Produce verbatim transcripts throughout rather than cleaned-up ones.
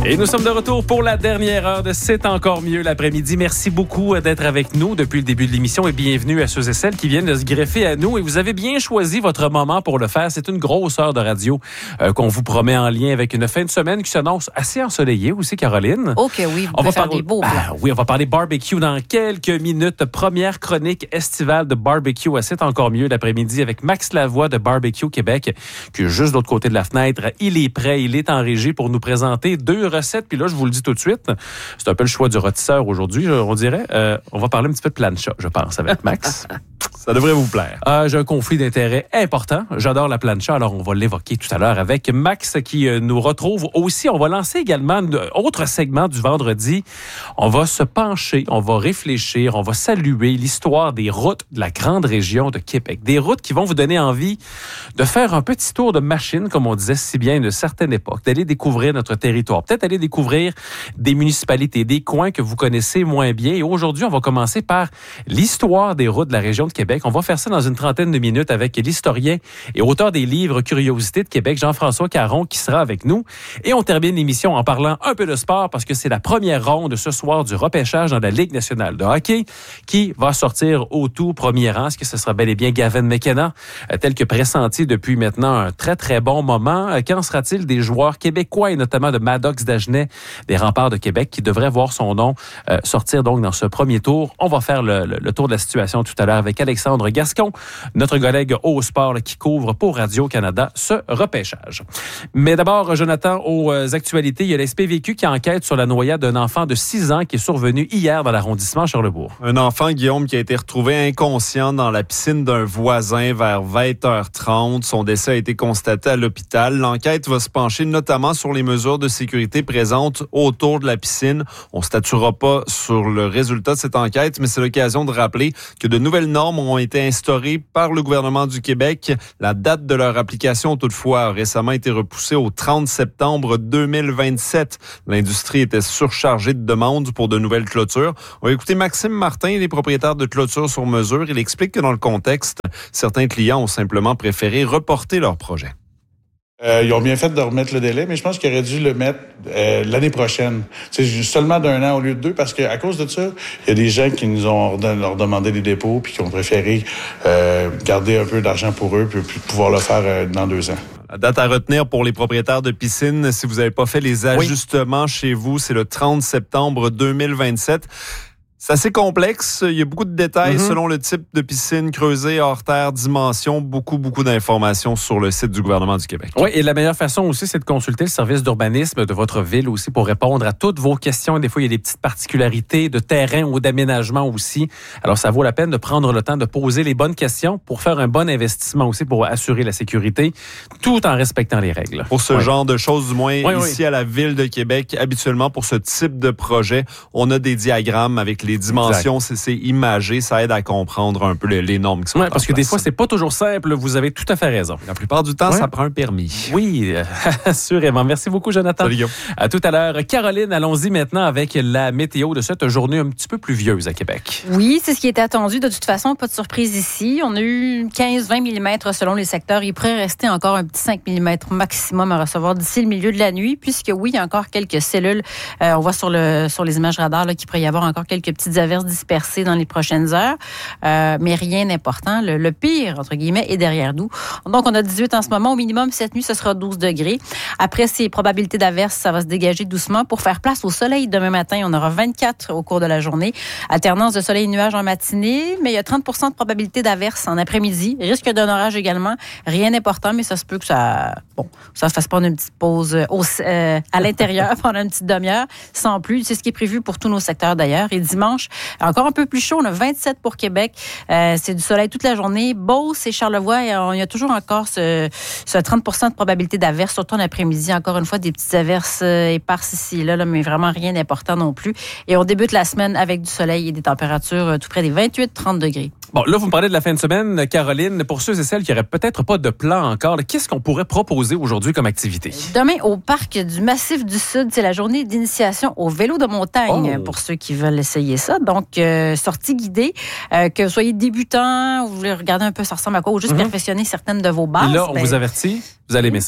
Et nous sommes de retour pour la dernière heure de C'est encore mieux l'après-midi. Merci beaucoup d'être avec nous depuis le début de l'émission et bienvenue à ceux et celles qui viennent de se greffer à nous. Et vous avez bien choisi votre moment pour le faire. C'est une grosse heure de radio euh, qu'on vous promet en lien avec une fin de semaine qui s'annonce assez ensoleillée aussi, Caroline. OK, oui, vous on pouvez va faire parler... des beaux ah, Oui, on va parler barbecue dans quelques minutes. Première chronique estivale de barbecue à C'est encore mieux l'après-midi avec Max Lavoie de Barbecue Québec qui est juste de l'autre côté de la fenêtre. Il est prêt, il est en régie pour nous présenter deux recettes. Puis là, je vous le dis tout de suite, c'est un peu le choix du rôtisseur aujourd'hui, on dirait. Euh, on va parler un petit peu de plancha, je pense, avec Max. Ça devrait vous plaire. Euh, j'ai un conflit d'intérêts important. J'adore la plancha, alors on va l'évoquer tout à l'heure avec Max qui euh, nous retrouve aussi. On va lancer également un autre segment du vendredi. On va se pencher, on va réfléchir, on va saluer l'histoire des routes de la grande région de Québec. Des routes qui vont vous donner envie de faire un petit tour de machine, comme on disait si bien d'une certaine époque, d'aller découvrir notre territoire, peut-être aller découvrir des municipalités, des coins que vous connaissez moins bien. Et aujourd'hui, on va commencer par l'histoire des routes de la région de Québec. On va faire ça dans une trentaine de minutes avec l'historien et auteur des livres Curiosités de Québec, Jean-François Caron, qui sera avec nous. Et on termine l'émission en parlant un peu de sport parce que c'est la première ronde ce soir du repêchage dans la Ligue nationale de hockey qui va sortir au tout premier rang. Est-ce que ce sera bel et bien Gavin McKenna, tel que pressenti depuis maintenant un très, très bon moment? Qu'en sera-t-il des joueurs québécois et notamment de Maddox Dagenet des Remparts de Québec qui devrait voir son nom euh, sortir donc dans ce premier tour? On va faire le, le, le tour de la situation tout à l'heure avec Alexandre Gascon, notre collègue au sport là, qui couvre pour Radio-Canada ce repêchage. Mais d'abord, Jonathan, aux actualités, il y a l'S P V Q qui enquête sur la noyade d'un enfant de six ans qui est survenu hier dans l'arrondissement Charlebourg. Un enfant, Guillaume, qui a été retrouvé inconscient dans la piscine d'un voisin vers vingt heures trente. Son décès a été constaté à l'hôpital. L'enquête va se pencher notamment sur les mesures de sécurité présentes autour de la piscine. On ne statuera pas sur le résultat de cette enquête, mais c'est l'occasion de rappeler que de nouvelles normes ont été instaurées par le gouvernement du Québec. La date de leur application, toutefois, a récemment été repoussée au trente septembre deux mille vingt-sept. L'industrie était surchargée de demandes pour de nouvelles clôtures. On va écouter Maxime Martin, il est propriétaire de clôtures sur mesure. Il explique que dans le contexte, certains clients ont simplement préféré reporter leur projet. Euh, ils ont bien fait de remettre le délai, mais je pense qu'ils auraient dû le mettre euh, l'année prochaine. C'est seulement d'un an au lieu de deux, parce qu'à cause de ça, il y a des gens qui nous ont leur demandé des dépôts puis qui ont préféré euh, garder un peu d'argent pour eux puis, puis pouvoir le faire euh, dans deux ans. La date à retenir pour les propriétaires de piscines, si vous n'avez pas fait les ajustements oui. chez vous, c'est le trente septembre deux mille vingt-sept. C'est assez complexe. Il y a beaucoup de détails mm-hmm. selon le type de piscine, creusée, hors terre, dimension. Beaucoup, beaucoup d'informations sur le site du gouvernement du Québec. Oui, et la meilleure façon aussi, c'est de consulter le service d'urbanisme de votre ville aussi pour répondre à toutes vos questions. Des fois, il y a des petites particularités de terrain ou d'aménagement aussi. Alors, ça vaut la peine de prendre le temps de poser les bonnes questions pour faire un bon investissement aussi pour assurer la sécurité, tout en respectant les règles. Pour ce oui. genre de choses, du moins oui, ici oui. à la Ville de Québec, habituellement, pour ce type de projet, on a des diagrammes avec les dimensions, c'est, c'est imagé, ça aide à comprendre un peu les, les normes qui sont ouais, parce que des fois, c'est pas toujours simple. Vous avez tout à fait raison. La plupart du temps, ouais. ça prend un permis. Oui, assurément. Merci beaucoup, Jonathan. Salut, Guillaume. À tout à l'heure. Caroline, allons-y maintenant avec la météo de cette journée un petit peu pluvieuse à Québec. Oui, c'est ce qui était attendu. De toute façon, pas de surprise ici. On a eu quinze à vingt millimètres selon les secteurs. Il pourrait rester encore un petit cinq millimètres maximum à recevoir d'ici le milieu de la nuit, puisque oui, il y a encore quelques cellules. Euh, on voit sur, le, sur les images radars là, qu'il pourrait y avoir encore quelques petites averses dispersées dans les prochaines heures, euh, mais rien d'important. Le, le pire, entre guillemets, est derrière nous. Donc, on a dix-huit en ce moment. Au minimum, cette nuit, ce sera douze degrés. Après, ces probabilités d'averses, ça va se dégager doucement pour faire place au soleil demain matin. On aura vingt-quatre au cours de la journée. Alternance de soleil et nuages en matinée, mais il y a trente pour cent de probabilité d'averses en après-midi. Risque d'un orage également. Rien d'important, mais ça se peut que ça, bon, ça fasse prendre une petite pause au, euh, à l'intérieur pendant une petite demi-heure, sans plus. C'est ce qui est prévu pour tous nos secteurs d'ailleurs. Et dimanche, encore un peu plus chaud, on a vingt-sept pour Québec. Euh, c'est du soleil toute la journée. Beauce et Charlevoix, il y a toujours encore ce, ce trente pour cent de probabilité d'averse, surtout en après-midi. Encore une fois, des petites averses éparses ici et là, là, mais vraiment rien d'important non plus. Et on débute la semaine avec du soleil et des températures tout près des vingt-huit à trente degrés. Bon, là, vous me parlez de la fin de semaine, Caroline. Pour ceux et celles qui n'auraient peut-être pas de plan encore, qu'est-ce qu'on pourrait proposer aujourd'hui comme activité? Demain, au parc du Massif du Sud, c'est la journée d'initiation au vélo de montagne oh. pour ceux qui veulent essayer ça. Donc, euh, sortie guidée, euh, que vous soyez débutant ou vous voulez regarder un peu ça ressemble à quoi ou juste mm-hmm. perfectionner certaines de vos bases. Et là, on ben, vous avertit, vous allez aimer ça.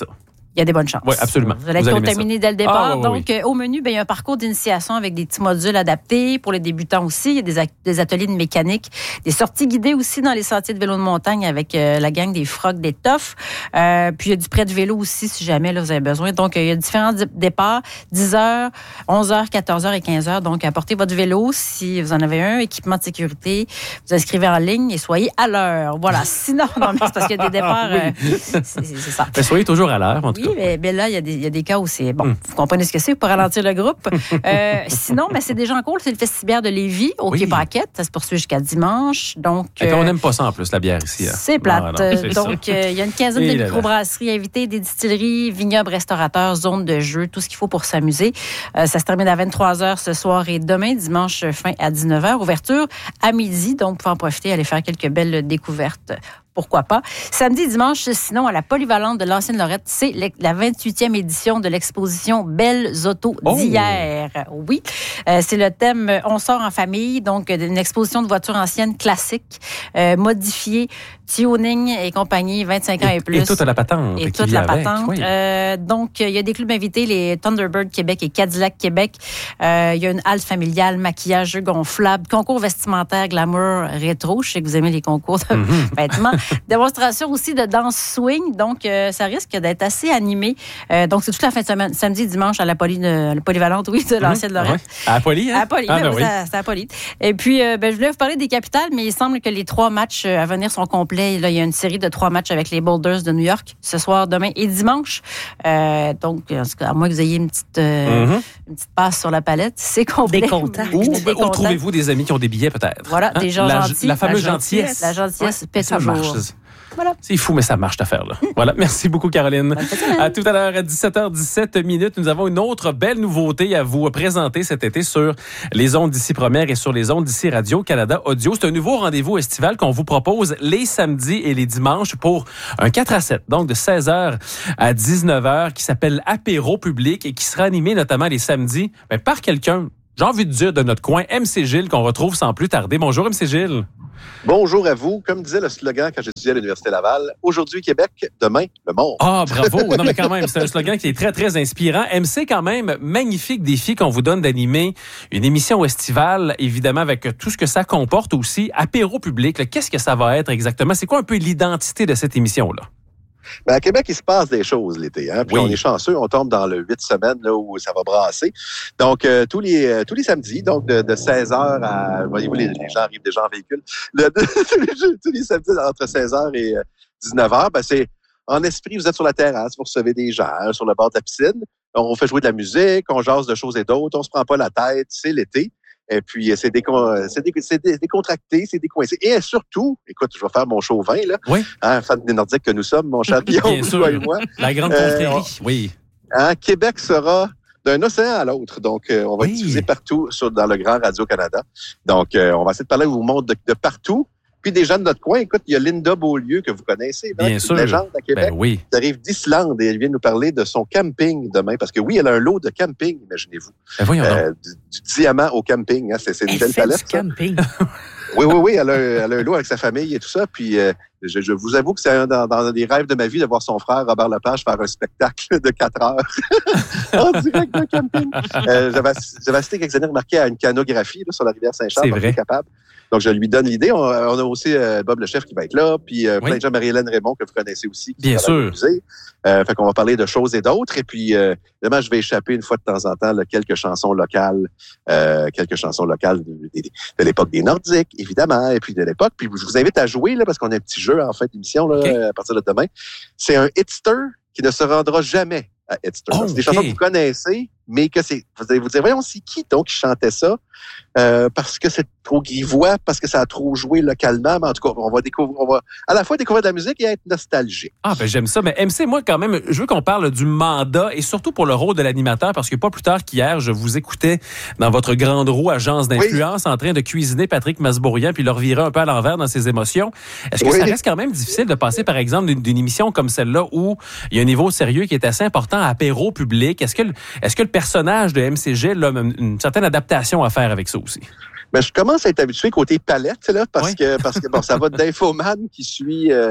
il y a des bonnes chances. Oui, absolument. Vous allez être contaminé dès le départ. Ah, oui, Donc, oui. euh, au menu, bien, il y a un parcours d'initiation avec des petits modules adaptés pour les débutants aussi. Il y a des, a- des ateliers de mécanique, des sorties guidées aussi dans les sentiers de vélo de montagne avec euh, la gang des Frogs, des Toughs. Euh, puis, il y a du prêt de vélo aussi, si jamais là, vous avez besoin. Donc, euh, il y a différents d- départs, dix heures, onze heures, quatorze heures et quinze heures. Donc, apportez votre vélo si vous en avez un, équipement de sécurité, vous inscrivez en ligne et soyez à l'heure. Voilà. Sinon, non, mais c'est parce qu'il y a des départs, euh, c'est, c'est, c'est ça. Mais soyez toujours à l'heure, en tout Oui, cas. mais, mais là, il y, a des, il y a des cas où c'est... Bon, mm. vous comprenez ce que c'est pour ralentir le groupe. Euh, sinon, mais c'est déjà en cours. C'est le Festibière de Lévis au oui. Quai Paquette. Ça se poursuit jusqu'à dimanche. Donc, euh, on n'aime pas ça, en plus, la bière ici. Hein. C'est plate. Non, non, c'est Donc, il euh, y a une quinzaine Et de microbrasseries invitées, des distilleries, vignobles, restaurateurs, zones de jeux, tout ce qu'il faut pour s'amuser. Euh, ça se termine à vingt-trois heures ce soir et demain, dimanche, fin à dix-neuf heures. Ouverture à midi. Donc, vous pouvez en profiter, aller faire quelques belles découvertes. Pourquoi pas. Samedi et dimanche, sinon, à la Polyvalente de l'Ancienne Lorette, c'est la vingt-huitième édition de l'exposition Belles Autos oh. d'hier. Oui. Euh, c'est le thème « On sort en famille », donc une exposition de voitures anciennes classiques, euh, modifiées, tuning et compagnie, vingt-cinq ans et, et plus. Et toute la patente. Et toute la avec, patente. Oui. Euh, donc, il y a des clubs invités, les Thunderbird Québec et Cadillac Québec. Euh, il y a une halte familiale, maquillage, jeux gonflables, concours vestimentaire, glamour, rétro. Je sais que vous aimez les concours de mm-hmm. vêtements. Démonstration aussi de danse swing, donc euh, ça risque d'être assez animé. Euh, donc c'est toute la fin de semaine, samedi, dimanche à la, poly, euh, la polyvalente, oui, de l'Ancienne Lorette. Ouais. À la poly, hein? À la poly, ah, ben oui. C'est à la poly. Et puis, euh, ben, je voulais vous parler des capitales, mais il semble que les trois matchs à venir sont complets. Là, il y a une série de trois matchs avec les Boulders de New York, ce soir, demain et dimanche. Euh, donc, à moins que vous ayez une petite, euh, mm-hmm. une petite passe sur la palette, c'est complet. Des contacts. Où, où trouvez-vous des amis qui ont des billets, peut-être? Voilà, hein? Des gens la, gentils. La fameuse la gentillesse. La gentillesse ouais, pète toujours. Marche. Voilà. C'est fou, mais ça marche, cette affaire-là. Voilà. Merci beaucoup, Caroline. À tout à l'heure, à dix-sept heures dix-sept minutes, nous avons une autre belle nouveauté à vous présenter cet été sur les ondes d'ici Première et sur les ondes d'ici Radio-Canada Audio. C'est un nouveau rendez-vous estival qu'on vous propose les samedis et les dimanches pour un quatre à sept, donc de seize heures à dix-neuf heures, qui s'appelle Apéro public et qui sera animé notamment les samedis ben, par quelqu'un, j'ai envie de dire, de notre coin, M C Gilles, qu'on retrouve sans plus tarder. Bonjour, M C Gilles. Bonjour à vous. Comme disait le slogan quand j'étudiais à l'Université Laval, aujourd'hui Québec, demain le monde. Ah, bravo. Non, mais quand même, c'est un slogan qui est très, très inspirant. M C, quand même, magnifique défi qu'on vous donne d'animer une émission estivale, évidemment, avec tout ce que ça comporte aussi. Apéro public, là, qu'est-ce que ça va être exactement? C'est quoi un peu l'identité de cette émission-là? Ben, à Québec, il se passe des choses l'été. Hein? Puis oui. On est chanceux, on tombe dans le huit semaines là, où ça va brasser. Donc, euh, tous les euh, tous les samedis, donc de, de seize heures à... Voyez-vous, les, les gens arrivent déjà en véhicule. De, de, tous, les, tous les samedis, entre seize heures et euh, dix-neuf heures, ben, c'est en esprit, vous êtes sur la terrasse, vous recevez des gens hein, sur le bord de la piscine. On fait jouer de la musique, on jase de choses et d'autres, on se prend pas la tête, c'est l'été. Et puis, c'est, décon... c'est, dé... c'est dé... décontracté, c'est décoincé. Et surtout, écoute, je vais faire mon show vin, là. Oui. Hein, fan des Nordiques que nous sommes, mon cher Guillaume, Bien sûr. toi et moi. La grande confrérie, euh, on... oui. Hein, Québec sera d'un océan à l'autre. Donc, euh, on va oui. être diffusé partout sur, dans le Grand Radio-Canada. Donc, euh, on va essayer de parler au monde de, de partout. Puis des gens de notre coin, écoute, il y a Linda Beaulieu que vous connaissez. Bien là, sûr. Une légende à Québec. Ben oui. Elle arrive d'Islande et elle vient nous parler de son camping demain. Parce que oui, elle a un lot de camping, imaginez-vous. Ben voyons euh, du, du diamant au camping. Hein, c'est, c'est une elle belle fait palette. Du camping. Oui, oui, oui. Elle a, elle a un lot avec sa famille et tout ça. Puis euh, je, je vous avoue que c'est un, dans, dans les rêves de ma vie de voir son frère Robert Lepage faire un spectacle de quatre heures en direct de camping. Euh, j'avais, j'avais assisté quelques années remarqué à une canographie là, sur la rivière Saint-Charles. C'est vrai. Capable. Donc, je lui donne l'idée. On, on a aussi euh, Bob le chef qui va être là, puis euh, oui. plein de gens, Marie-Hélène Raymond, que vous connaissez aussi. Qui Bien sûr. Euh, fait qu'on va parler de choses et d'autres. Et puis, euh, évidemment, je vais échapper une fois de temps en temps là, quelques chansons locales, euh, quelques chansons locales de, de, de l'époque des Nordiques, évidemment, et puis de l'époque. Puis, je vous invite à jouer, là, parce qu'on a un petit jeu en fait d'émission là, okay. à partir de demain. C'est un hitster qui ne se rendra jamais à hitster. Oh, c'est des okay. chansons que vous connaissez, mais que c'est, vous allez vous dire, voyons, c'est qui donc qui chantait ça? Euh, parce que c'est trop grivois, parce que ça a trop joué localement, mais en tout cas, on va découvrir, on va à la fois découvrir de la musique et être nostalgique. Ah, ben j'aime ça. Mais M C, moi, quand même, je veux qu'on parle du mandat et surtout pour le rôle de l'animateur, parce que pas plus tard qu'hier, je vous écoutais dans votre grande roue agence d'influence oui. en train de cuisiner Patrick Masbourian puis le revirer un peu à l'envers dans ses émotions. Est-ce que oui. ça reste quand même difficile de passer, par exemple, d'une, d'une émission comme celle-là où il y a un niveau sérieux qui est assez important à apéro public? Est-ce que, est-ce que le personnage de M C G a une certaine adaptation à faire avec ça aussi? Ben, je commence à être habitué côté palette, là, parce oui. que, parce que, bon, ça va d'Infoman qui suit, euh,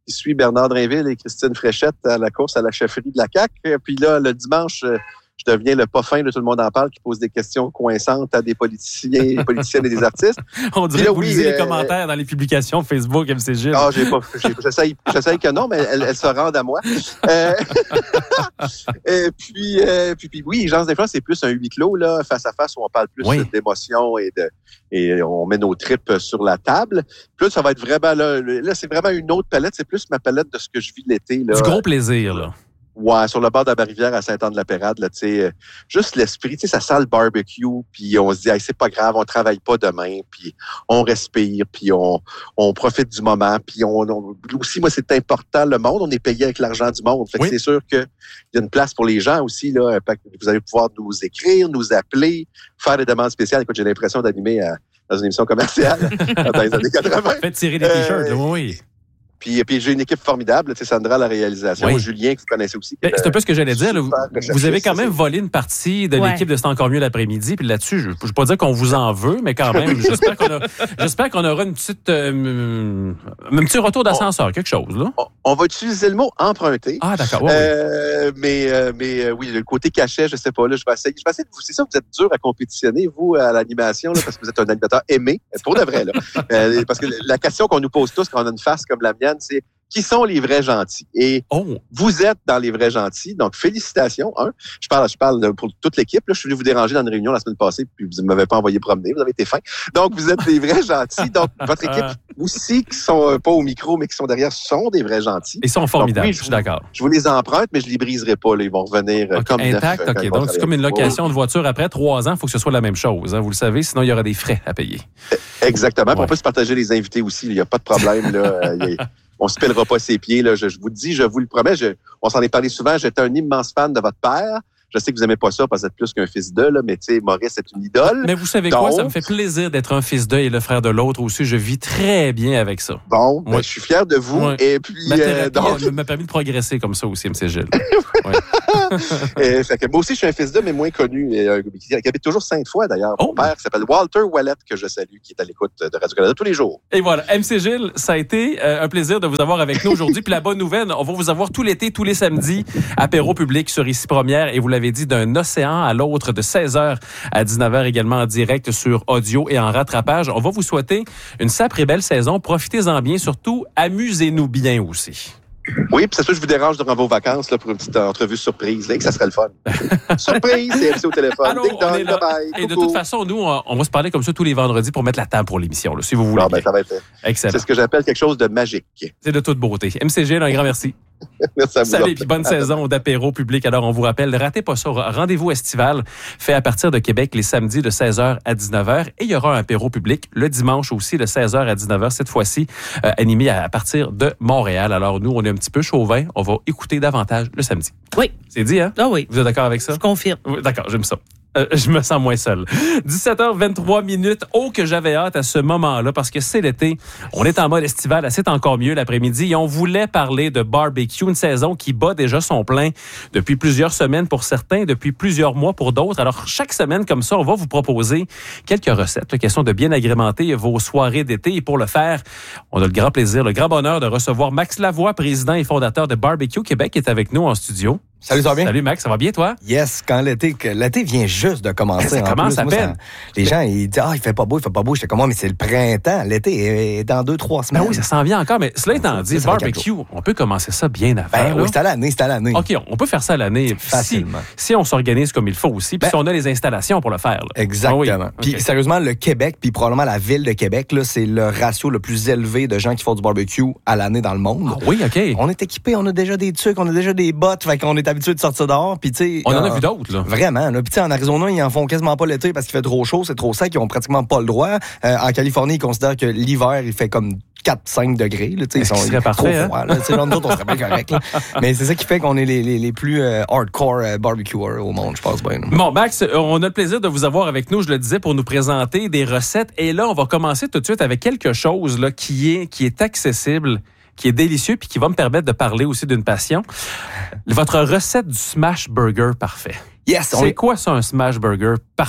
qui suit Bernard Drinville et Christine Fréchette à la course à la chefferie de la C A Q. Puis là, le dimanche, je deviens le pas fin de Tout le monde en parle qui pose des questions coinçantes à des politiciens, des politiciennes et des artistes. On dirait là, que vous oui, lisez euh, les commentaires dans les publications Facebook M C Gilles. Ah, j'ai pas, j'ai, j'essaye, j'essaye que non, mais elles, elles se rendent à moi. Euh, et puis, euh, puis, puis, oui, Gens d'influence, c'est plus un huis clos, là, face à face, où on parle plus oui. d'émotions et de, et on met nos tripes sur la table. Puis là, ça va être vraiment, là, là, c'est vraiment une autre palette. C'est plus ma palette de ce que je vis l'été, là. Du gros plaisir, là. Ouais, sur le bord de la rivière à Saint-Anne-de-la-Pérade, là, tu sais, juste l'esprit, tu sais, ça sent le barbecue, puis on se dit, hey, c'est pas grave, on travaille pas demain, puis on respire, puis on, on profite du moment, puis on, on, aussi, moi, c'est important, le monde, on est payé avec l'argent du monde. Fait que oui. C'est sûr qu'il y a une place pour les gens aussi, là. Vous allez pouvoir nous écrire, nous appeler, faire des demandes spéciales. Écoute, j'ai l'impression d'animer à, dans une émission commerciale dans les années quatre-vingts. Faites tirer des t-shirts, euh, oui. Puis, puis j'ai une équipe formidable, tu sais, Sandra à la réalisation, oui. Julien que vous connaissez aussi. Ben, c'est un peu ce que j'allais dire. Là, vous, vous avez quand même volé une partie de ouais. l'équipe de C'est encore mieux l'après-midi. Puis là-dessus, je ne veux pas dire qu'on vous en veut, mais quand même, j'espère qu'on a, j'espère qu'on aura une petite, euh, un petit retour d'ascenseur, on, quelque chose. Là. On, on va utiliser le mot emprunter. Ah d'accord. Ouais, euh, oui. Mais, euh, mais euh, oui, le côté cachet, je sais pas. Là, je vais essayer. Je vais essayer de vous. C'est ça, vous êtes dur à compétitionner vous à l'animation là, parce que vous êtes un animateur aimé, pour de vrai là. euh, parce que la question qu'on nous pose tous quand on a une face comme la mienne, c'est qui sont les vrais gentils? Et oh. vous êtes dans les vrais gentils. Donc, félicitations. Hein? Je parle, je parle pour toute l'équipe. Là. Je suis venu vous déranger dans une réunion la semaine passée, puis vous ne m'avez pas envoyé promener. Vous avez été fin. Donc, vous êtes des vrais gentils. Donc, votre équipe aussi, qui sont pas au micro, mais qui sont derrière, sont des vrais gentils. Ils sont formidables, donc, oui, je suis d'accord. Je vous les emprunte, mais je les briserai pas. Là. Ils vont revenir okay, comme intact. neuf. OK. Donc, c'est comme une location de voiture. Après trois ans, il faut que ce soit la même chose. Hein, vous le savez, sinon, il y aura des frais à payer. Exactement. Ouais. On peut se partager les invités aussi. Il n'y a pas de problème. Là. On se pèlera pas ses pieds. Là. Je, je vous dis, je vous le promets, je, on s'en est parlé souvent, j'étais un immense fan de votre père. Je sais que vous aimez pas ça parce que vous êtes plus qu'un fils d'eux, là, mais tu sais, Maurice est une idole. Mais vous savez donc, quoi, ça me fait plaisir d'être un fils d'eux et le frère de l'autre aussi. Je vis très bien avec ça. Bon, ouais. ben, je suis fier de vous. Ouais. Et puis, ma thérapie euh, donc... m'a permis de progresser comme ça aussi, M C Gilles. ouais. et, fait que moi aussi, je suis un fils d'eux, mais moins connu. Et, euh, qui habite toujours Sainte-Foy, d'ailleurs. Oh. Mon père qui s'appelle Walter Wallet, que je salue, qui est à l'écoute de Radio-Canada tous les jours. Et voilà, M C Gilles, ça a été euh, un plaisir de vous avoir avec nous aujourd'hui. Puis la bonne nouvelle, on va vous avoir tout l'été, tous les samedis, apéro public sur Ici Première. Et vous l'avez dit, d'un océan à l'autre, de seize heures à dix-neuf heures également en direct sur audio et en rattrapage. On va vous souhaiter une sacrée belle saison. Profitez-en bien, surtout amusez-nous bien aussi. Oui, puis c'est sûr que je vous dérange durant vos vacances là, pour une petite entrevue surprise. Là, que ça serait le fun. Surprise, c'est M C au téléphone. Alors, Ding dong, on est là. Bye, et de toute façon, nous, on, on va se parler comme ça tous les vendredis pour mettre la table pour l'émission, là, si vous voulez. Non, ben, ça va être excellent. C'est ce que j'appelle quelque chose de magique. C'est de toute beauté. M C G, un grand merci. Merci à vous. Salut, puis bonne saison d'apéro public. Alors, on vous rappelle, ne ratez pas ça. Rendez-vous estival fait à partir de Québec les samedis de seize heures à dix-neuf heures. Et il y aura un apéro public le dimanche aussi de seize heures à dix-neuf heures, cette fois-ci euh, animé à partir de Montréal. Alors, nous, on est un petit peu chauvin. On va écouter davantage le samedi. Oui. C'est dit, hein? Ah oui. Vous êtes d'accord avec ça? Je confirme. Oui, d'accord, j'aime ça. Euh, je me sens moins seul. dix-sept heures vingt-trois minutes. Oh, que j'avais hâte à ce moment-là parce que c'est l'été. On est en mode estival. C'est encore mieux l'après-midi. Et on voulait parler de barbecue, une saison qui bat déjà son plein depuis plusieurs semaines pour certains, depuis plusieurs mois pour d'autres. Alors, chaque semaine, comme ça, on va vous proposer quelques recettes. La question de bien agrémenter vos soirées d'été. Et pour le faire, on a le grand plaisir, le grand bonheur de recevoir Max Lavoie, président et fondateur de Barbecue Québec, qui est avec nous en studio. Salut, ça va bien? Salut Max, ça va bien toi? Yes, quand l'été, l'été vient juste de commencer. Ça commence à peine. Les gens, ils disent, ah, il fait pas beau, il fait pas beau. J'étais comme, oh, mais c'est le printemps. L'été est dans deux, trois semaines. Ben oui, ça s'en vient encore. Mais cela étant dit, barbecue, on peut commencer ça bien avant. Ben oui, c'est à l'année, c'est à l'année. OK, on peut faire ça à l'année. Facilement. Si, si on s'organise comme il faut aussi, puis ben, si on a les installations pour le faire. Là. Exactement. Ah oui. Puis okay. Sérieusement, le Québec, puis probablement la ville de Québec, là, c'est le ratio le plus élevé de gens qui font du barbecue à l'année dans le monde. Ah oui, OK. On est équipés, on a déjà des trucs, on a déjà des bottes, fait qu'on est habitué de sortir dehors. Puis, tu sais, on en a vu d'autres, là. Vraiment. Là. Puis, tu sais, en Arizona, ils en font quasiment pas l'été parce qu'il fait trop chaud, c'est trop sec, ils ont pratiquement pas le droit. Euh, en Californie, ils considèrent que l'hiver, il fait comme quatre à cinq degrés. Là, ils sont serait trop parfait, froids. Hein? Là, nous autres, on serait bien corrects. Là. Mais c'est ça qui fait qu'on est les, les, les plus euh, hardcore euh, barbecuers au monde, je pense bien. Bon, Max, on a le plaisir de vous avoir avec nous, je le disais, pour nous présenter des recettes. Et là, on va commencer tout de suite avec quelque chose là, qui est, qui est accessible, qui est délicieux puis qui va me permettre de parler aussi d'une passion. Votre recette du smash burger parfait. Yes, c'est est... quoi ça, un smash burger parfait?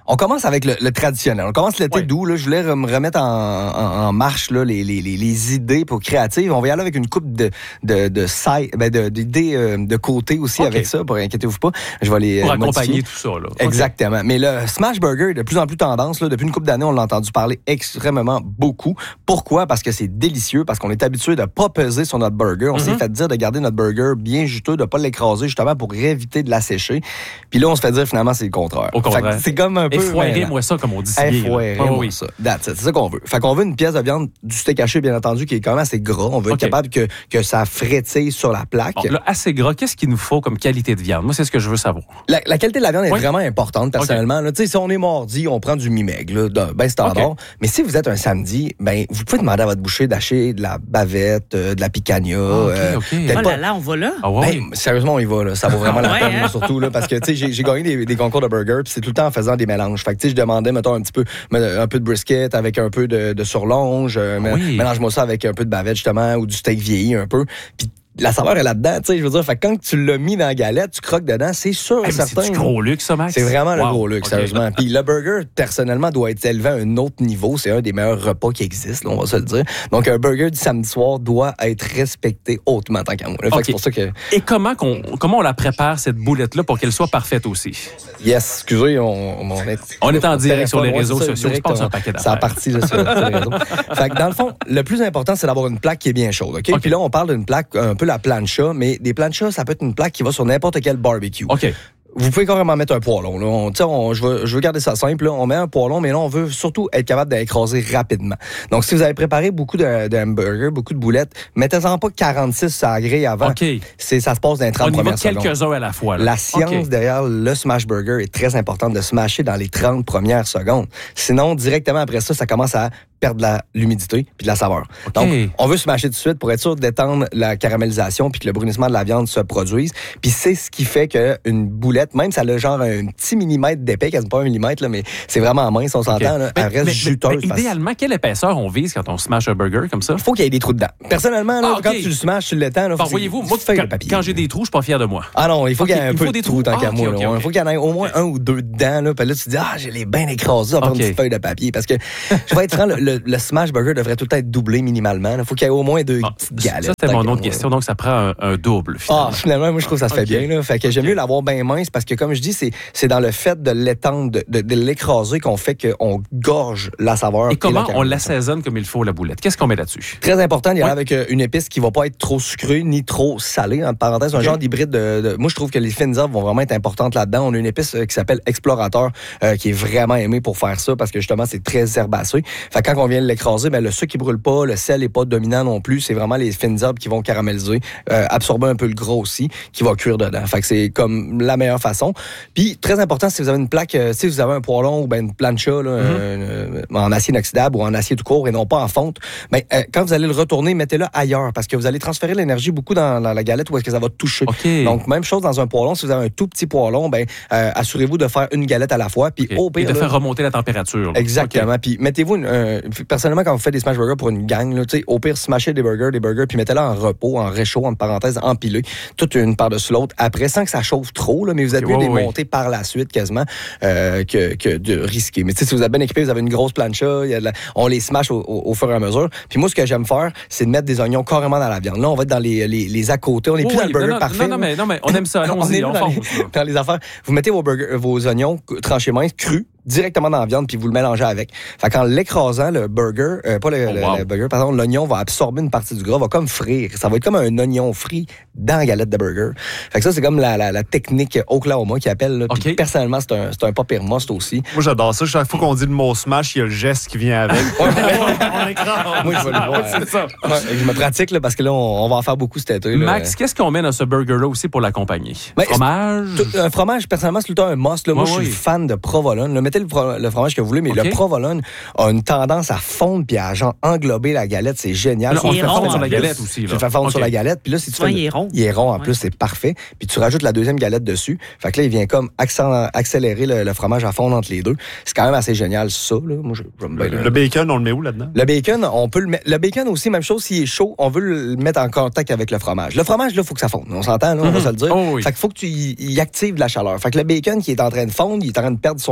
On commence avec le, le traditionnel. On commence l'été Oui. doux. Là, je voulais me remettre en, en, en marche là, les, les, les, les idées pour créatives. On va y aller avec une coupe de, de, de, side, ben de, d'idées euh, de côté aussi okay. avec ça, pour inquiétez-vous pas. Je vais les Pour euh, accompagner modifier. tout ça. Là. Exactement. Okay. Mais le Smash Burger est de plus en plus tendance. Là. Depuis une couple d'années, on l'a entendu parler extrêmement beaucoup. Pourquoi? Parce que c'est délicieux, parce qu'on est habitué de ne pas peser sur notre burger. On mm-hmm. s'est fait dire de garder notre burger bien juteux, de ne pas l'écraser justement pour éviter de l'assécher. Puis là, on se fait dire finalement c'est le contraire. Au contraire. C'est comme un peu... Effoirez-moi ça, comme on dit. Effoirez-moi oui. ça. That's it. C'est ça qu'on veut. Fait qu'on veut une pièce de viande, du steak haché, bien entendu, qui est quand même assez gras. On veut okay. être capable que, que ça frétille sur la plaque. Bon, là, assez gras, qu'est-ce qu'il nous faut comme qualité de viande? Moi, c'est ce que je veux savoir. La, la qualité de la viande est oui. vraiment importante, personnellement. Okay. Là, tu sais, si on est mardi, on prend du mi-maigre, ben standard. Okay. Mais si vous êtes un samedi, ben vous pouvez demander à votre boucher d'acheter de la bavette, euh, de la picanha. Ah, okay, euh, okay. Oh là là, on va là. Ah, ouais. ben, sérieusement, on y va. Là. Ça vaut vraiment la peine, hein? Surtout, là, parce que tu sais, j'ai, j'ai gagné des, des concours de burgers, puis c'est tout le temps en faisant des mélanges. Fait que tu sais, je demandais, mettons, un petit peu, un peu de brisket avec un peu de, de surlonge. Euh, oui. Mélange-moi ça avec un peu de bavette, justement, ou du steak vieilli un peu. Puis la saveur est là-dedans, tu sais, je veux dire, fait que quand tu l'as mis dans la galette, tu croques dedans, c'est sûr, hey, certain. C'est du gros luxe, ça, Max? C'est vraiment wow. le gros luxe, okay. sérieusement. Puis le burger, personnellement, doit être élevé à un autre niveau. C'est un des meilleurs repas qui existent, là, on va se le dire. Donc, un burger du samedi soir doit être respecté hautement tant qu'à moi. Fait okay. que c'est pour ça que... Et comment, qu'on, comment on la prépare, cette boulette-là, pour qu'elle soit parfaite aussi? Yes, excusez, on, on est... On est en direct sur les réseaux sociaux. Il se passe un paquet d'affaires. C'est en partie, là, sur, sur les réseaux. Fait que dans le fond, le plus important, c'est d'avoir une plaque qui est bien chaude, OK? okay. Puis là, on parle d'une plaque, un peu la plancha, mais des planchas, ça peut être une plaque qui va sur n'importe quel barbecue. OK. Vous pouvez carrément mettre un poêlon. Là. On, on, je, veux, je veux garder ça simple. Là. On met un poêlon, mais là, on veut surtout être capable d'écraser rapidement. Donc, si vous avez préparé beaucoup de, de hamburgers, beaucoup de boulettes, mettez-en pas quarante-six à la grille avant. OK. C'est, ça se passe dans les trente premières secondes. On y va quelques-uns à la fois. Là. La science okay. derrière le smash burger est très importante de smasher dans les trente premières secondes. Sinon, directement après ça, ça commence à perdre de la, l'humidité puis de la saveur. Okay. Donc, on veut smasher tout de suite pour être sûr d'étendre la caramélisation puis que le brunissement de la viande se produise. Puis c'est ce qui fait qu'une boulette, même ça a genre un petit millimètre d'épais, quasiment pas un millimètre, là, mais c'est vraiment mince, on s'entend. Okay. Là, mais, elle reste mais, juteuse. Mais, mais idéalement, quelle épaisseur on vise quand on smash un burger comme ça? Il faut qu'il y ait des trous dedans. Personnellement, là, ah, okay. quand tu le smashes, tu l'étends. Là, voyez-vous, moi, quand, quand j'ai des trous, je suis pas fier de moi. Ah non, il faut okay. qu'il y ait un il peu de trous tant ah, qu'à okay, moi. Okay, il okay. faut qu'il y en ait au moins un ou deux dedans. Là, puis là, tu te dis, ah, j'ai les bien écrasés en okay. une petite feuille de papier. Parce que, je vais être franc, le, le, le smash burger devrait tout le temps être doublé minimalement. Il faut qu'il y ait au moins deux ah, petites galettes. Ça, c'était mon autre question. Donc, ça prend un, un double, finalement. Ah, finalement, moi, je trouve que ça se fait bien. Là. Fait que j'aime mieux l'avoir bien mince parce que, comme je dis, c'est, c'est dans le fait de l'étendre, de, de, de l'écraser qu'on fait qu'on gorge la saveur. Et comment et on l'assaisonne comme il faut, la boulette? Qu'est-ce qu'on met là-dessus? Très important d'y aller oui. avec une épice qui va pas être trop sucrée ni trop salée. En parenthèse, un okay. genre d'hybride de, de... Moi, je trouve que les fines herbes vont vraiment être importantes là-dedans. On a une épice qui s'appelle Explorateur euh, qui est vraiment aimée pour faire ça parce que justement, c'est très herbacé. Fait que quand on vient l'écraser, ben, le sucre qui brûle pas, le sel est pas dominant non plus. C'est vraiment les fines herbes qui vont caraméliser, euh, absorber un peu le gras aussi, qui va cuire dedans. Fait que c'est comme la meilleure façon. Puis, très important, si vous avez une plaque, euh, si vous avez un poêlon ou ben une plancha là, mm-hmm. euh, en acier inoxydable ou en acier tout court et non pas en fonte, ben, euh, quand vous allez le retourner, mettez-le ailleurs parce que vous allez transférer l'énergie beaucoup dans, dans la galette où est-ce que ça va toucher. Okay. Donc, même chose dans un poêlon. Si vous avez un tout petit poêlon, ben, euh, assurez-vous de faire une galette à la fois. Puis, okay. au pire, et de là, faire remonter la température. Là. Exactement. Okay. Puis, mettez-vous, une, euh, personnellement, quand vous faites des smash burgers pour une gang, là, au pire, smashez des burgers, des burgers, puis mettez-les en repos, en réchaud, en parenthèse, empilés, toute une par-dessus l'autre. Après, sans que ça chauffe trop, là, mais vous êtes mieux okay, de les monter oui. par la suite quasiment euh, que, que de risquer. Mais tu sais, si vous êtes bien équipé, vous avez une grosse plancha, y a de la, on les smash au, au, au fur et à mesure. Puis moi, ce que j'aime faire, c'est de mettre des oignons carrément dans la viande. Là, on va être dans les, les, les à côté. On n'est plus oui, dans le burger non, parfait. Non, non, mais, non, mais on aime ça. Allons-y, on est on dans, fonce, les, dans les affaires. Vous mettez vos, burgers, vos oignons tranchés minces, crus, directement dans la viande, puis vous le mélangez avec. Fait qu'en l'écrasant, le burger, euh, pas le, oh, wow. le, le burger, pardon, l'oignon va absorber une partie du gras, va comme frire. Ça va être comme un oignon frit dans la galette de burger. Fait que ça, c'est comme la, la, la technique Oklahoma qui appelle. Là. Puis okay. personnellement, c'est un, c'est un pas pire must aussi. Moi, j'adore ça. Chaque fois qu'on dit le mot smash, il y a le geste qui vient avec. on écrase. Moi, je vais le voir. C'est ça. Ouais, je me pratique là, parce que là, on, on va en faire beaucoup cet été. Là. Max, qu'est-ce qu'on met dans ce burger-là aussi pour l'accompagner? Ben, fromage? Tout, un fromage, personnellement, c'est tout le temps un must. Là. Moi, ouais, je suis oui. fan de provolone. Là, mettez le, le fromage que vous voulez, mais okay. le provolone a une tendance à fondre puis à genre englober la galette. C'est génial. Là, on le fait fondre sur la galette aussi. Là. Tu le fais fondre okay. sur la galette. Puis là, si tu ouais, fais... il est rond. Il est rond en ouais. plus, c'est parfait. Puis tu rajoutes la deuxième galette dessus. Fait que là, il vient comme accélérer le, le fromage à fondre entre les deux. C'est quand même assez génial, ça. Là. Moi, je, je le, le bacon, on le met où là-dedans? Le bacon, on peut le mettre. Le bacon aussi, même chose, s'il est chaud, on veut le mettre en contact avec le fromage. Le fromage, là, il faut que ça fonde. On s'entend, là, on mm-hmm. va se le dire. Oh, oui. Fait qu'il faut que tu y, y actives la chaleur. Fait que le bacon qui est en train de fondre, il est en train de perdre son grain de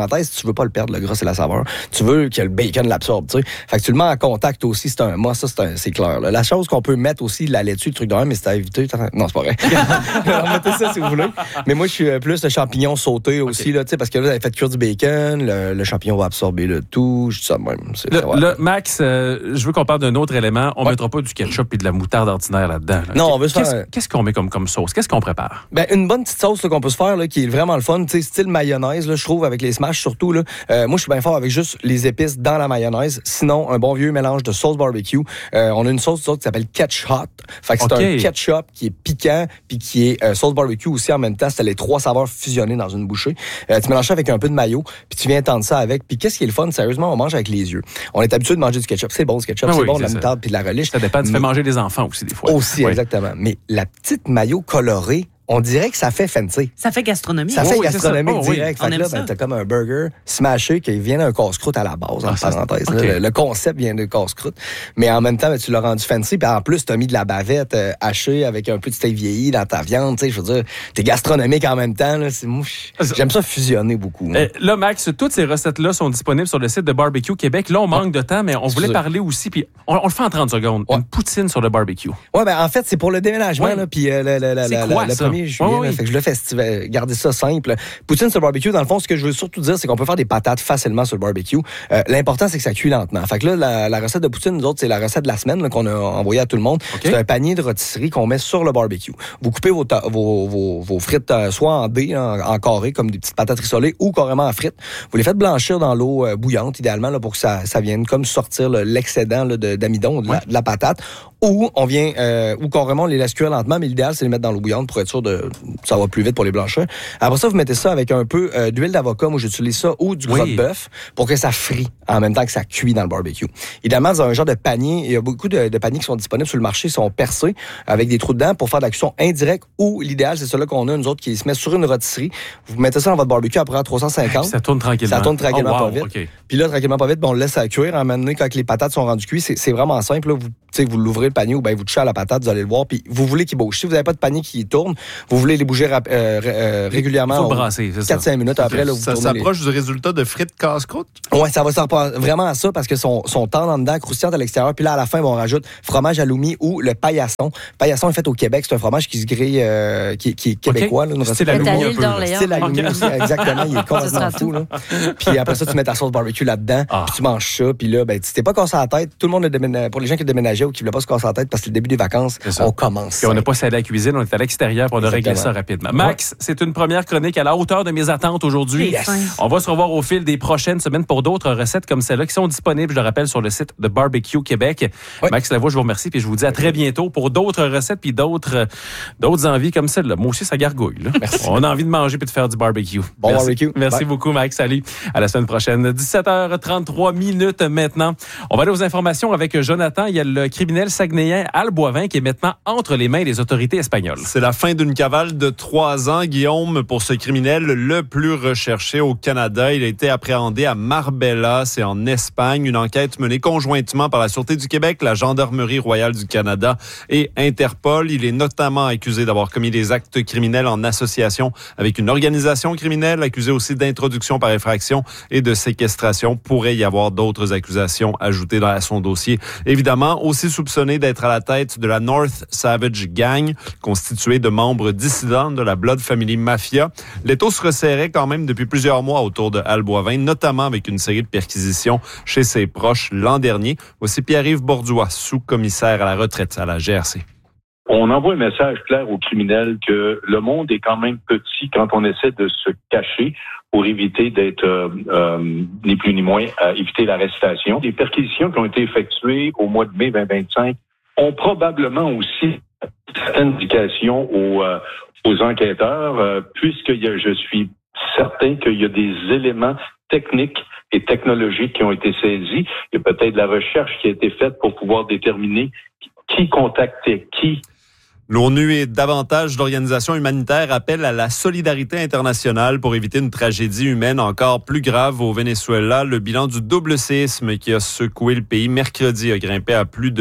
parenthèse, tu veux pas le perdre, le gras, c'est la saveur. Tu veux que le bacon l'absorbe, tu sais. Fait que tu le mets en contact aussi, c'est un moi ça c'est, un, c'est clair. Là. La chose qu'on peut mettre aussi, la laitue, le truc de même, mais c'est à éviter. Non, c'est pas vrai. Alors, mettez ça si vous voulez. Mais moi, je suis plus le champignon sauté aussi, okay. là, tu sais, parce que là, vous avez fait cuire du bacon, le, le champignon va absorber le tout. Je dis ça de même. C'est le, le, Max, euh, je veux qu'on parle d'un autre élément. On ne ouais. mettra pas du ketchup et de la moutarde ordinaire là-dedans. Là. Non, on veut se qu'est-ce, faire... qu'est-ce qu'on met comme, comme sauce? Qu'est-ce qu'on prépare? Ben, une bonne petite sauce là, qu'on peut se faire, là, qui est vraiment le fun, tu sais, style mayonnaise, là, je trouve, avec les smash surtout. Là. Euh, moi, je suis bien fort avec juste les épices dans la mayonnaise. Sinon, un bon vieux mélange de sauce barbecue. Euh, on a une sauce qui s'appelle ketchup. Fait que c'est okay. un ketchup qui est piquant puis qui est euh, sauce barbecue aussi en même temps. C'est les trois saveurs fusionnées dans une bouchée. Euh, tu mélanges ça avec un peu de mayo puis tu viens tendre ça avec. Puis qu'est-ce qui est le fun? Sérieusement, on mange avec les yeux. On est habitué de manger du ketchup. C'est bon, du ketchup. Ah c'est oui, bon, de la moutarde puis de la relish. Ça dépend. Tu Mais... fais manger des enfants aussi des fois. Aussi, oui. exactement. Mais la petite mayo colorée, on dirait que ça fait fancy. Ça fait gastronomie. Ça fait oh, gastronomique oh, direct. Oui. Fait que là, ben, t'as comme un burger smashé qui vient d'un casse-croûte à la base, en ah, parenthèse. Okay. Le, le concept vient de casse-croûte. Mais en même temps, ben, tu l'as rendu fancy. Puis en plus, t'as mis de la bavette euh, hachée avec un peu de steak vieilli dans ta viande. Je veux dire, t'es gastronomique en même temps. Là, c'est mouche. J'aime ça fusionner beaucoup. Euh, là, Max, toutes ces recettes-là sont disponibles sur le site de Barbecue Québec. Là, on manque ouais. de temps, mais on voulait c'est parler aussi. Puis on, on le fait en trente secondes. Ouais. Une poutine sur le barbecue. Ouais, ben en fait, c'est pour le déménagement. Ouais. Là, puis euh, le, le, c'est le, quoi, le, le premier juillet. Ouais, ouais. Fait que je le festival, garder ça simple. Poutine sur le barbecue, dans le fond, ce que je veux surtout dire, c'est qu'on peut faire des patates facilement sur le barbecue. Euh, l'important, c'est que ça cuit lentement. Fait que là, la, la recette de poutine, nous autres, c'est la recette de la semaine là, qu'on a envoyée à tout le monde. Okay. C'est un panier de rôtisserie qu'on met sur le barbecue. Vous coupez vos, ta- vos, vos, vos frites euh, soit en dés, en, en carré, comme des petites patates rissolées, ou carrément en frites. Vous les faites blanchir dans l'eau euh, bouillante, idéalement, là, pour que ça, ça vienne comme sortir là, l'excédent là, de, d'amidon, de, ouais. la, de la patate. Ou on vient, euh, ou carrément on les laisse cuire lentement, mais l'idéal, c'est de les mettre dans l'eau bouillante pour être sûr de ça va plus vite pour les blanchir. Après ça, vous mettez ça avec un peu euh, d'huile d'avocat. Moi, j'utilise ça ou du gras oui. de bœuf pour que ça frit en même temps que ça cuit dans le barbecue. Idéalement, dans un genre de panier, il y a beaucoup de, de paniers qui sont disponibles sur le marché, ils sont percés avec des trous dedans pour faire de la cuisson indirecte ou l'idéal, c'est celui qu'on a, nous autres, qui se met sur une rôtisserie. Vous mettez ça dans votre barbecue après à trois cent cinquante. Ça tourne tranquillement. Ça tourne tranquillement oh, wow, pas vite. Okay. Puis là, tranquillement pas vite, ben, on le laisse à cuire. À un moment donné, quand les patates sont rendues cuites, c'est, c'est vraiment simple. Là. Vous, vous l'ouvrez le panier ou ben vous touchez à la patate, vous allez le voir. Puis vous voulez qu'il bouge. Si vous n'avez pas de panier qui tourne, vous voulez les bouger rap- euh, euh, régulièrement. Il faut brasser, c'est ça. quatre à cinq minutes okay. après, là, vous ça s'approche les... du résultat de frites casse-croûte? Oui, ça va s'approcher vraiment à ça parce que sont, sont tendres en dedans, croustillantes à l'extérieur. Puis là, à la fin, on rajoute fromage halloumi ou le paillasson. Paillasson est fait au Québec. C'est un fromage qui se grille, euh, qui, qui est québécois. Okay. Là, style halloumi un peu. Style halloumi aussi, exactement. Il est complètement fou. Là. Puis après ça, tu mets ta sauce barbecue là-dedans. Ah. Puis tu manges ça. Puis là, ben, tu t'es pas cassé la tête. Tout le monde, déménagé, pour les gens qui déménageaient ou qui voulaient pas se casser la tête parce que c'est le début des vacances, on commence. Et on n'a pas salé à la cuisine, on est à l'extérieur pour on a réglé ça rapidement. Max, c'est une première chronique à la hauteur de mes attentes aujourd'hui. Yes. On va se revoir au fil des prochaines semaines pour d'autres recettes comme celle-là qui sont disponibles, je le rappelle, sur le site de Barbecue Québec. Oui. Max Lavoie, je vous remercie puis je vous dis à très bientôt pour d'autres recettes puis d'autres, d'autres envies comme celle-là. Moi aussi, ça gargouille. Là. Merci. On a envie de manger puis de faire du barbecue. Bon Merci. barbecue. Merci Bye. beaucoup, Max. Salut. À la semaine prochaine. dix-sept heures trente-trois minutes maintenant. On va aller aux informations avec Jonathan. Il y a le criminel saguenéen Al Boivin qui est maintenant entre les mains des autorités espagnoles. C'est la fin d'une cavale de trois ans, Guillaume, pour ce criminel le plus recherché au Canada. Il a été appréhendé à Marbella, c'est en Espagne. Une enquête menée conjointement par la Sûreté du Québec, la Gendarmerie royale du Canada et Interpol. Il est notamment accusé d'avoir commis des actes criminels en association avec une organisation criminelle, accusé aussi d'introduction par effraction et de séquestration. Pourrait y avoir d'autres accusations ajoutées dans son dossier. Évidemment, aussi soupçonné d'être à la tête de la North Savage Gang, constituée de membres dissidents de la Blood Family Mafia. L'étau se resserrait quand même depuis plusieurs mois autour de Al Boivin, notamment avec une série de perquisitions chez ses proches l'an dernier. Voici Pierre-Yves Borduas, sous-commissaire à la retraite à la G R C. On envoie un message clair aux criminels que le monde est quand même petit quand on essaie de se cacher pour éviter d'être, euh, euh, ni plus ni moins, euh, éviter l'arrestation. Les perquisitions qui ont été effectuées au mois de mai vingt vingt-cinq ont probablement aussi certaines indications aux, euh, aux enquêteurs, euh, puisque y a, je suis certain qu'il y a des éléments techniques et technologiques qui ont été saisis. Il y a peut-être de la recherche qui a été faite pour pouvoir déterminer qui contactait qui. L'ONU et davantage d'organisations humanitaires appellent à la solidarité internationale pour éviter une tragédie humaine encore plus grave au Venezuela. Le bilan du double séisme qui a secoué le pays mercredi a grimpé à plus de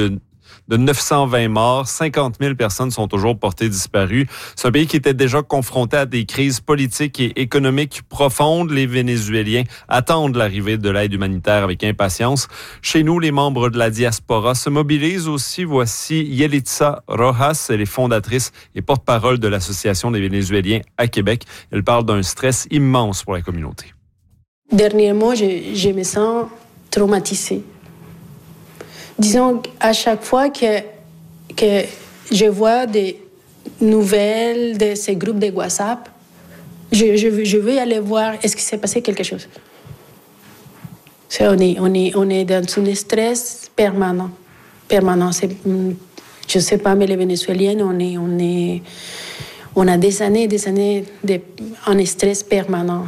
de neuf cent vingt morts. cinquante mille personnes sont toujours portées disparues. C'est un pays qui était déjà confronté à des crises politiques et économiques profondes. Les Vénézuéliens attendent l'arrivée de l'aide humanitaire avec impatience. Chez nous, les membres de la diaspora se mobilisent aussi. Voici Yelitza Rojas, elle est fondatrice et porte-parole de l'Association des Vénézuéliens à Québec. Elle parle d'un stress immense pour la communauté. Dernièrement, je, je me sens traumatisée. Disons, à chaque fois que, que je vois des nouvelles de ces groupes de WhatsApp, je, je, je veux aller voir, est-ce qu'il s'est passé quelque chose? C'est, on, est, on, est, on est dans un stress permanent. permanent. C'est, je ne sais pas, mais les Vénézuéliens, on, est, on, est, on a des années et des années de, en stress permanent.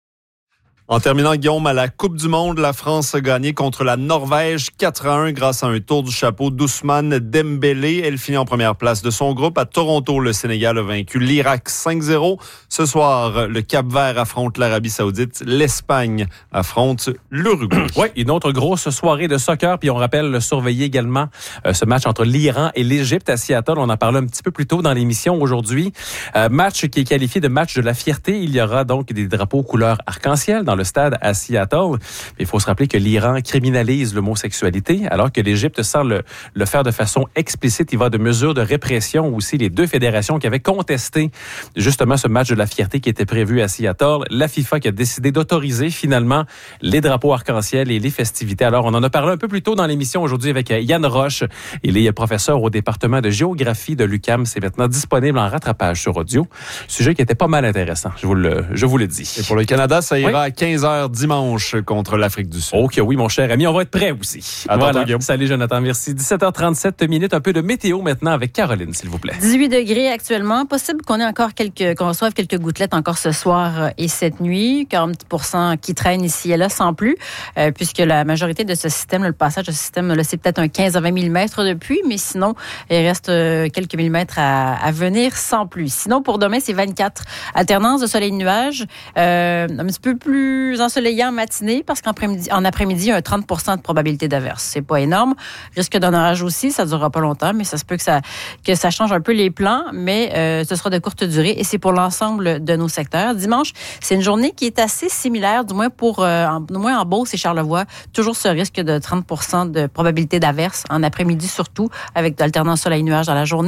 En terminant, Guillaume, à la Coupe du monde, la France a gagné contre la Norvège quatre à un grâce à un tour du chapeau d'Ousmane Dembélé. Elle finit en première place de son groupe. À Toronto, le Sénégal a vaincu l'Irak cinq zéro. Ce soir, le Cap-Vert affronte l'Arabie Saoudite. L'Espagne affronte l'Uruguay. Oui, une autre grosse soirée de soccer. Puis on rappelle surveiller également euh, ce match entre l'Iran et l'Égypte à Seattle. On en parlait un petit peu plus tôt dans l'émission aujourd'hui. Euh, match qui est qualifié de match de la fierté. Il y aura donc des drapeaux couleur arc-en-ciel dans le stade à Seattle. Il faut se rappeler que l'Iran criminalise l'homosexualité, alors que l'Égypte semble le, le faire de façon explicite. Il va de mesures de répression aussi. Les deux fédérations qui avaient contesté justement ce match de la fierté qui était prévu à Seattle. La FIFA qui a décidé d'autoriser finalement les drapeaux arc-en-ciel et les festivités. Alors, on en a parlé un peu plus tôt dans l'émission aujourd'hui avec Yann Roche. Il est professeur au département de géographie de l'U Q A M. C'est maintenant disponible en rattrapage sur audio. Sujet qui était pas mal intéressant, je vous le, je vous le dis. Et pour le Canada, ça ira oui. à quinze heures dimanche contre l'Afrique du Sud. Ok, oui, mon cher ami, on va être prêts aussi. À voilà. tantôt, Guillaume. Salut, Jonathan, merci. dix-sept heures trente-sept minutes, un peu de météo maintenant avec Caroline, s'il vous plaît. dix-huit degrés actuellement. Possible qu'on ait encore quelques, qu'on reçoive quelques gouttelettes encore ce soir et cette nuit. quarante pour cent qui traînent ici et là sans plus, euh, puisque la majorité de ce système, le passage de ce système, là, c'est peut-être un quinze à vingt millimètres de pluie, mais sinon, il reste euh, quelques millimètres à, à venir sans pluie. Sinon, pour demain, c'est vingt-quatre. Alternance de soleil et de nuages. Euh, un petit peu plus ensoleillé en matinée, parce qu'en après-midi, en après-midi, il y a un trente pour cent de probabilité d'averse. C'est pas énorme. Risque d'un orage aussi, ça durera pas longtemps, mais ça se peut que ça, que ça change un peu les plans, mais euh, ce sera de courte durée et c'est pour l'ensemble de nos secteurs. Dimanche, c'est une journée qui est assez similaire, du moins pour, euh, en, du moins en Beauce et Charlevoix, toujours ce risque de trente pour cent de probabilité d'averse en après-midi surtout, avec d'alternance soleil-nuage dans la journée.